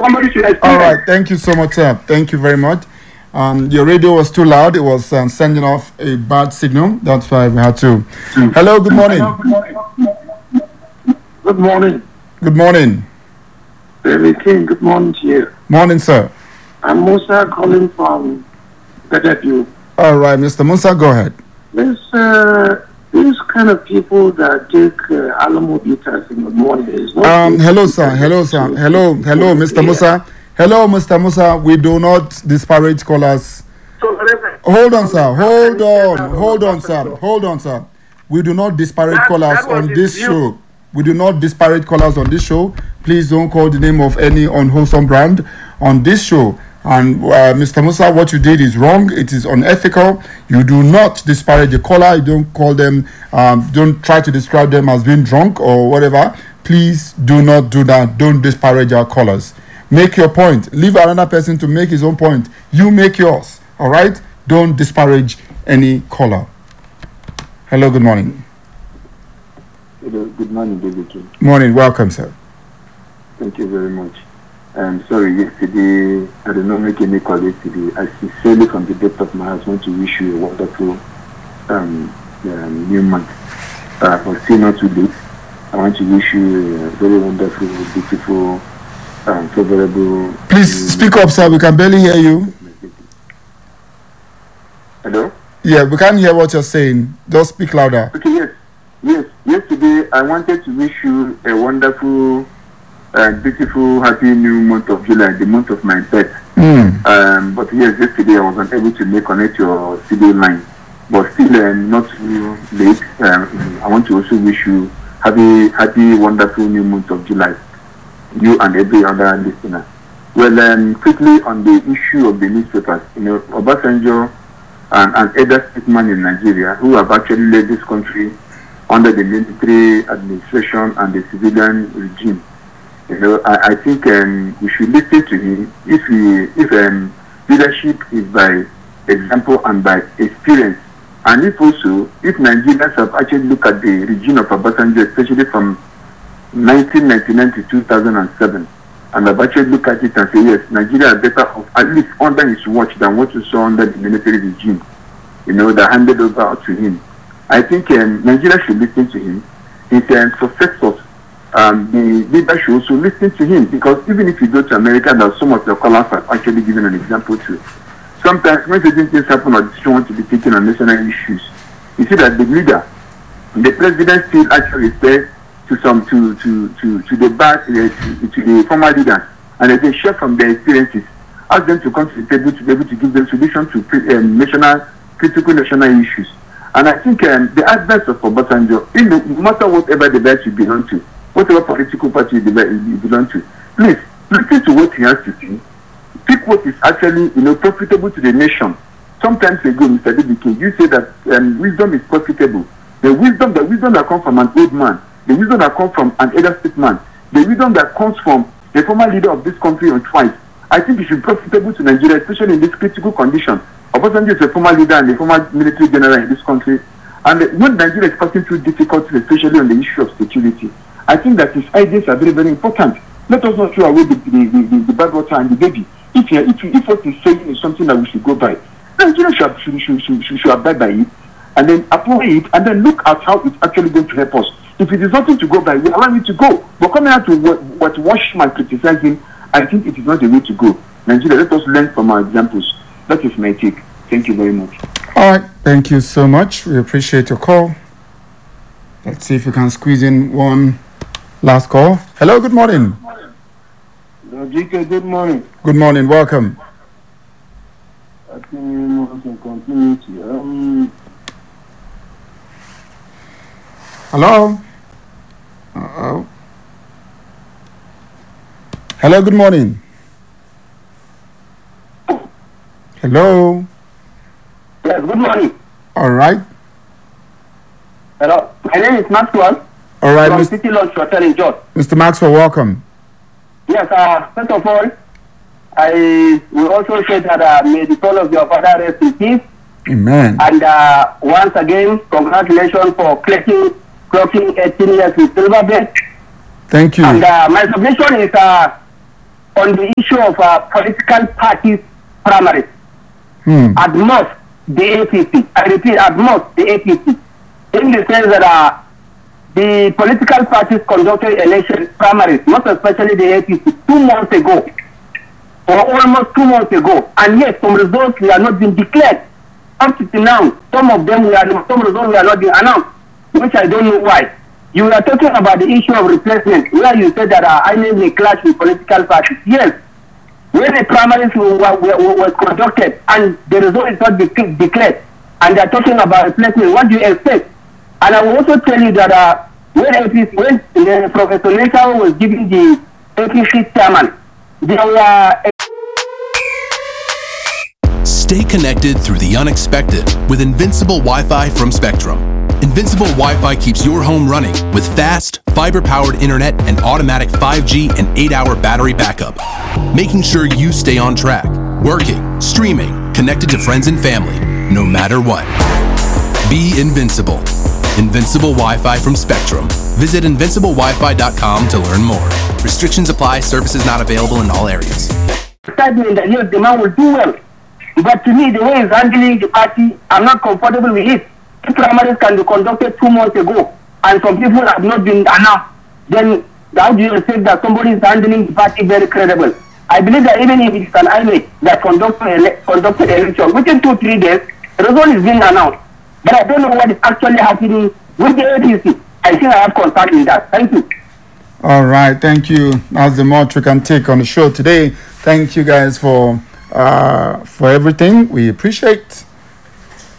somebody should explain. All right, thank you so much, sir. Thank you very much. Your radio was too loud. It was sending off a bad signal. That's why we had to. Hello, good morning. Good morning. Good morning. David King, good morning to you. Morning, sir. I'm Musa calling from Bedeview. All right, Mr. Musa, go ahead. These kind of people that take Alamo Bitters in the morning is not. Hello, sir. Hello, Mr. Musa. Hello, Mr. Musa. We do not disparage callers. Hold on, sir. Hold on, sir. We do not disparage callers on this show. We do not disparage callers on this show. Please don't call the name of any unwholesome brand on this show. And Mr. Musa, what you did is wrong. It is unethical. You do not disparage the caller. You don't call them, don't try to describe them as being drunk or whatever. Please do not do that. Don't disparage our callers. Make your point. Leave another person to make his own point. You make yours. All right? Don't disparage any caller. Hello, good morning. Hello, good morning, David King. Morning. Welcome, sir. Thank you very much. I'm sorry, yesterday I did not make any call yesterday. I sincerely, from the depth of my heart, want to wish you a wonderful new month. But still not too late. I want to wish you a very wonderful, beautiful, favorable. Please speak up, sir. We can barely hear you. Hello? Yeah, we can't hear what you're saying. Just speak louder. Okay, yes. Yesterday I wanted to wish you a wonderful, beautiful, happy new month of July, the month of my birth. But yes, yesterday I was unable to connect your studio line. But still, not too late. I want to also wish you happy, wonderful new month of July. You and every other listener. Well, quickly on the issue of the newspapers, Obasanjo and other statesmen in Nigeria who have actually led this country under the military administration and the civilian regime. I think we should listen to him. If leadership is by example and by experience, and if Nigerians have actually looked at the regime of Obasanjo, especially from 1999 to 2007, and have actually looked at it and say, yes, Nigeria is better off, at least under his watch, than what we saw under the military regime, that handed over to him. I think Nigeria should listen to him. His successors, the leader should also listen to him, because even if you go to America, that some of your callers have actually given an example to. Sometimes when certain things happen or decisions want to be taken on national issues, you see that the leader, the president, still actually refers to the former leaders, and they share from their experiences, ask them to come to the table to be able to give them solutions to critical national issues. And I think the advice of Obasanjo, no matter whatever device you belong to, whatever political party you belong to, please listen to what he has to say. Pick what is actually profitable to the nation. Sometimes ago, Mr. David King, you say that wisdom is profitable. The wisdom that comes from an old man, the wisdom that comes from an elder statesman, the wisdom that comes from the former leader of this country on twice, I think it should be profitable to Nigeria, especially in this critical condition. Obasanjo is a former leader and a former military general in this country. And when Nigeria is passing through difficulties, especially on the issue of security, I think that his ideas are very, very important. Let us not throw away the bad water and the baby. If what he's saying is something that we should go by, Nigeria should abide by it, and then apply it, and then look at how it's actually going to help us. If it is nothing to go by, we allow it to go. But coming out to wash and criticize him, I think it is not the way to go. Nigeria, let us learn from our examples. That is my take. Thank you very much. All right. Thank you so much. We appreciate your call. Let's see if we can squeeze in one last call. Hello, good morning. GK, good morning. Good morning. Welcome. Happy New Month and continuity. Hello? Uh-oh. Hello, good morning. Hello? Yes, good morning. All right. Hello. My name is Maxwell. All right, from City Lodge Hotel in George. Mr. Maxwell, welcome. Yes, first of all, I will also say that may the soul of your father rest in peace. Amen. And once again, congratulations for clocking 18 years with Silverbird. Thank you. And my submission is on the issue of political parties primaries. At most, the APC. I repeat, at most, the APC. In the sense that the political parties conducted election primaries, most especially the APC, 2 months ago, or almost 2 months ago. And yes, some results were not been declared. Up to now, some results were not been announced, which I don't know why. You were talking about the issue of replacement, where you said that INEC may clash with political parties. Yes. When the primaries were conducted and the result is not declared, and they're talking about replacement, what do you expect? And I will also tell you that when Professor Neka was giving the APC chairman, there were... Stay connected through the unexpected with Invincible Wi-Fi from Spectrum. Invincible Wi-Fi keeps your home running with fast, fiber-powered internet and automatic 5G and 8-hour battery backup, making sure you stay on track, working, streaming, connected to friends and family, no matter what. Be invincible. Invincible Wi-Fi from Spectrum. Visit invinciblewifi.com to learn more. Restrictions apply. Services not available in all areas. Statement that yes, the man will do well. But to me, the way he's handling the party, I'm not comfortable with it. The primaries can be conducted 2 months ago, and some people have not been announced. Then how do you expect that somebody is handling the party very credible? I believe that even if it's an INEC that conducted election, within 2-3 days, the result is being announced. But I don't know what is actually happening with the APC. I think I have concern in that. Thank you. All right, thank you. That's the much we can take on the show today. Thank you guys for everything. We appreciate